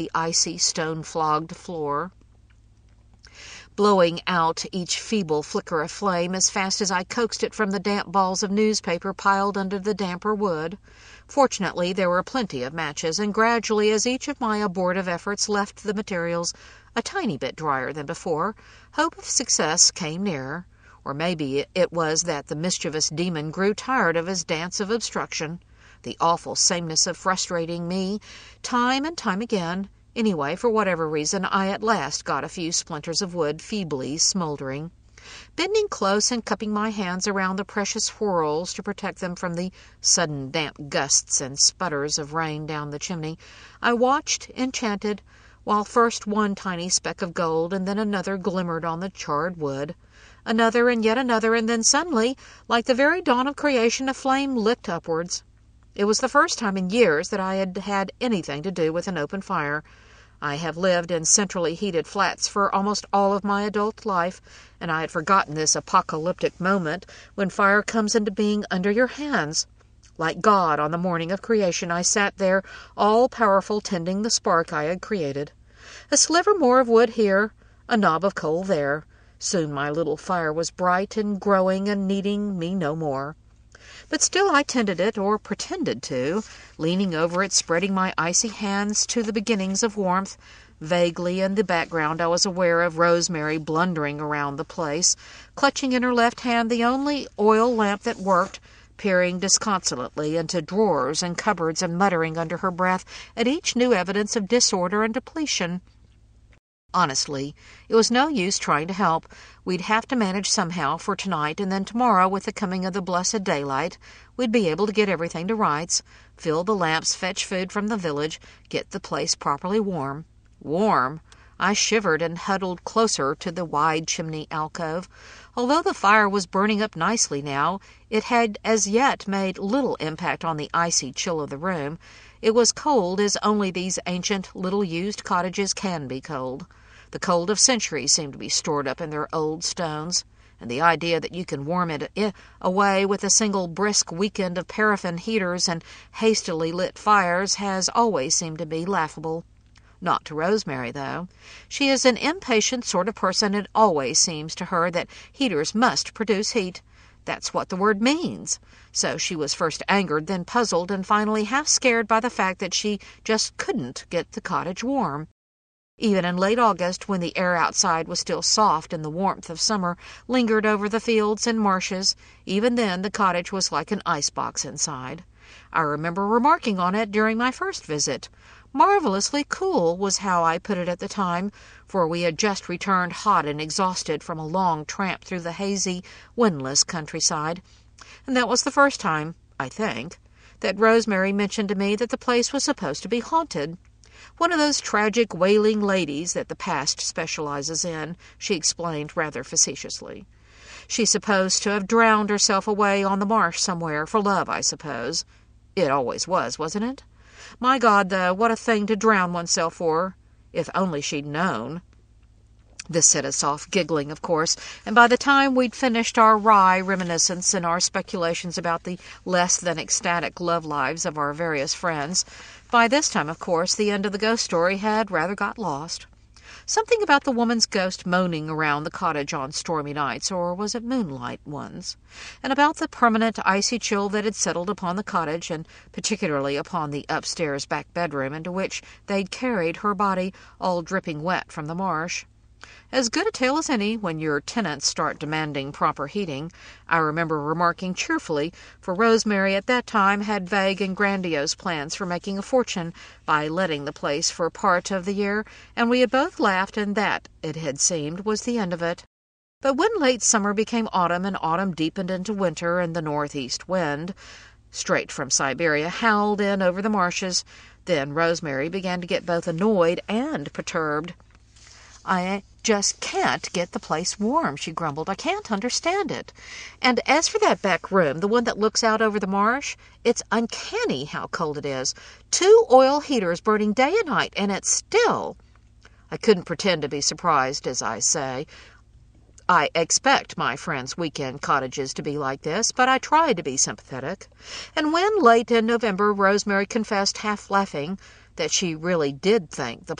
the icy, stone-flogged floor, blowing out each feeble flicker of flame as fast as I coaxed it from the damp balls of newspaper piled under the damper wood. Fortunately, there were plenty of matches, and gradually, as each of my abortive efforts left the materials a tiny bit drier than before, hope of success came nearer. Or maybe it was that the mischievous demon grew tired of his dance of obstruction, the awful sameness of frustrating me time and time again. Anyway, for whatever reason, I at last got a few splinters of wood feebly smoldering. Bending close and cupping my hands around the precious whorls to protect them from the sudden damp gusts and sputters of rain down the chimney, I watched, enchanted, while first one tiny speck of gold and then another glimmered on the charred wood, another and yet another, and then suddenly, like the very dawn of creation, a flame licked upwards. It was the first time in years that I had had anything to do with an open fire. I have lived in centrally heated flats for almost all of my adult life, and I had forgotten this apocalyptic moment when fire comes into being under your hands. Like God on the morning of creation, I sat there, all-powerful, tending the spark I had created. A sliver more of wood here, a knob of coal there. Soon my little fire was bright and growing and needing me no more. But still I tended it, or pretended to, leaning over it, spreading my icy hands to the beginnings of warmth. Vaguely in the background I was aware of Rosemary blundering around the place, clutching in her left hand the only oil lamp that worked, peering disconsolately into drawers and cupboards and muttering under her breath at each new evidence of disorder and depletion. Honestly, it was no use trying to help. We'd have to manage somehow for tonight, and then tomorrow, with the coming of the blessed daylight, we'd be able to get everything to rights, fill the lamps, fetch food from the village, get the place properly warm. Warm? I shivered and huddled closer to the wide chimney alcove. Although the fire was burning up nicely now, it had as yet made little impact on the icy chill of the room. It was cold as only these ancient, little-used cottages can be cold. The cold of centuries seemed to be stored up in their old stones, and the idea that you can warm it away with a single brisk weekend of paraffin heaters and hastily lit fires has always seemed to be laughable. Not to Rosemary, though. She is an impatient sort of person, and it always seems to her that heaters must produce heat. That's what the word means. So she was first angered, then puzzled, and finally half scared by the fact that she just couldn't get the cottage warm. Even in late August, when the air outside was still soft and the warmth of summer lingered over the fields and marshes, even then the cottage was like an icebox inside. I remember remarking on it during my first visit. Marvelously cool was how I put it at the time, for we had just returned hot and exhausted from a long tramp through the hazy, windless countryside. And that was the first time, I think, that Rosemary mentioned to me that the place was supposed to be haunted. One of those tragic wailing ladies that the past specializes in, she explained rather facetiously. She's supposed to have drowned herself away on the marsh somewhere, for love, I suppose. It always was, wasn't it? My God, though, what a thing to drown oneself for. If only she'd known. This set us off giggling, of course, and by the time we'd finished our wry reminiscence and our speculations about the less than ecstatic love lives of our various friends, by this time, of course, the end of the ghost story had rather got lost. Something about the woman's ghost moaning around the cottage on stormy nights, or was it moonlight ones? And about the permanent icy chill that had settled upon the cottage, and particularly upon the upstairs back bedroom into which they'd carried her body, all dripping wet from the marsh. As good a tale as any when your tenants start demanding proper heating, I remember remarking cheerfully, for Rosemary at that time had vague and grandiose plans for making a fortune by letting the place for part of the year, and we had both laughed, and that, it had seemed, was the end of it. But when late summer became autumn, and autumn deepened into winter, and the northeast wind, straight from Siberia, howled in over the marshes, then Rosemary began to get both annoyed and perturbed. "I just can't get the place warm," she grumbled. "I can't understand it. And as for that back room, the one that looks out over the marsh, it's uncanny how cold it is. 2 oil heaters burning day and night, and it's still—" I couldn't pretend to be surprised, as I say. I expect my friends' weekend cottages to be like this, but I tried to be sympathetic. And when, late in November, Rosemary confessed, half laughing, that she really did think the